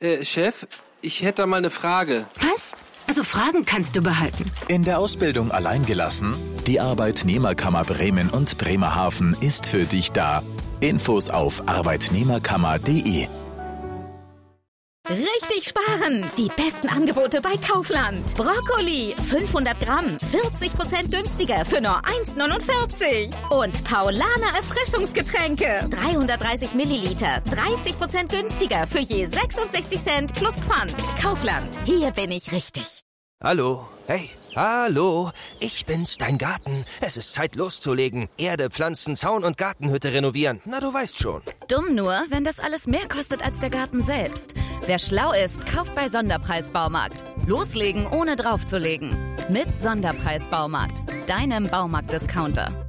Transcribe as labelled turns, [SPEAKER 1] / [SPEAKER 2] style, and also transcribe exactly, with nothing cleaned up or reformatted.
[SPEAKER 1] Äh, Chef, ich hätte da mal eine Frage.
[SPEAKER 2] Was? Also Fragen kannst du behalten.
[SPEAKER 3] In der Ausbildung allein gelassen? Die Arbeitnehmerkammer Bremen und Bremerhaven ist für dich da. Infos auf arbeitnehmerkammer punkt de.
[SPEAKER 4] Richtig sparen! Die besten Angebote bei Kaufland. Brokkoli, fünfhundert Gramm, vierzig Prozent günstiger für nur eins neunundvierzig. Und Paulaner Erfrischungsgetränke, dreihundertdreißig Milliliter, dreißig Prozent günstiger für je sechsundsechzig Cent plus Pfand. Kaufland, hier bin ich richtig.
[SPEAKER 5] Hallo, hey, hallo, ich bin's, dein Garten. Es ist Zeit loszulegen. Erde, Pflanzen, Zaun und Gartenhütte renovieren. Na, du weißt schon.
[SPEAKER 6] Dumm nur, wenn das alles mehr kostet als der Garten selbst. Wer schlau ist, kauft bei Sonderpreis Baumarkt. Loslegen, ohne draufzulegen. Mit Sonderpreis Baumarkt, deinem Baumarkt-Discounter.